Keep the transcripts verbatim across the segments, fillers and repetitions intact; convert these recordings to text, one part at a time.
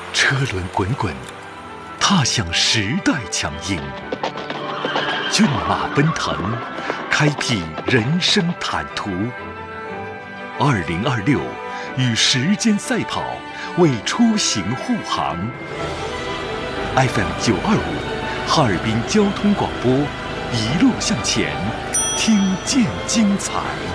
车轮滚滚，踏向时代强音；骏马奔腾，开辟人生坦途。二零二六，与时间赛跑，为出行护航。F M 九二五，哈尔滨交通广播，一路向前，听见精彩。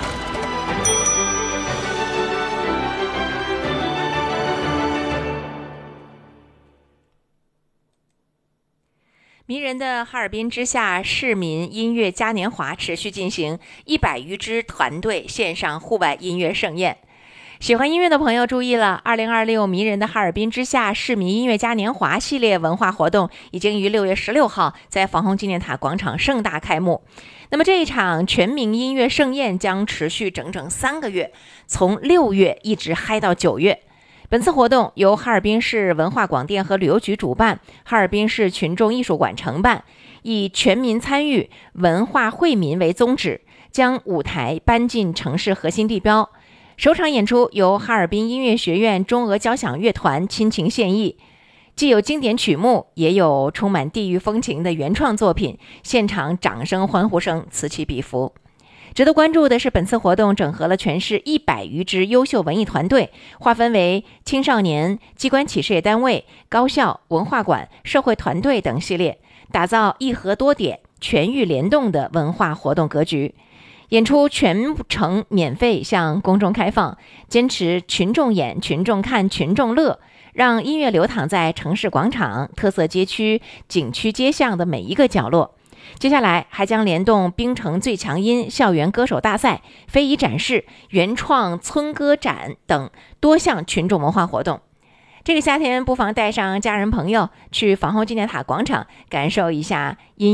迷人的哈尔滨之夏市民音乐嘉年华持续进行，一百余支团队线上户外音乐盛宴。喜欢音乐的朋友注意了，二零二六迷人的哈尔滨之夏市民音乐嘉年华系列文化活动已经于六月十六号在防洪纪念塔广场盛大开幕。那么这一场全民音乐盛宴将持续整整三个月，从六月一直嗨到九月。本次活动由哈尔滨市文化广电和旅游局主办，哈尔滨市群众艺术馆承办，以全民参与、文化惠民为宗旨，将舞台搬进城市核心地标。首场演出由哈尔滨音乐学院中俄交响乐团倾情献艺，既有经典曲目，也有充满地域风情的原创作品，现场掌声欢呼声此起彼伏。值得关注的是，本次活动整合了全市一百余支优秀文艺团队，划分为青少年、机关企事业单位、高校、文化馆、社会团队等系列，打造一核多点、全域联动的文化活动格局。演出全程免费向公众开放，坚持群众演、群众看、群众乐，让音乐流淌在城市广场、特色街区、景区街巷的每一个角落。接下来还将联动冰城最强音校园歌手大赛、非遗展示、原创村歌展等多项群众文化活动。这个夏天不妨带上家人朋友去防洪纪念塔广场，感受一下音